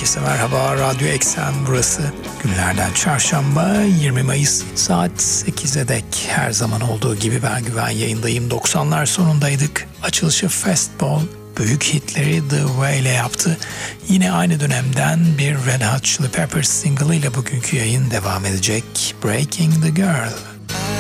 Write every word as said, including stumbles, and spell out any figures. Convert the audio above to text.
Herkese merhaba, Radyo Eksen burası. Günlerden çarşamba yirmi Mayıs saat sekize dek her zaman olduğu gibi ben Güven yayındayım. doksanlar sonundaydık. Açılışı Fastball büyük hitleri The Way ile yaptı. Yine aynı dönemden bir Red Hot Chili Peppers single ile bugünkü yayın devam edecek. Breaking the Girl.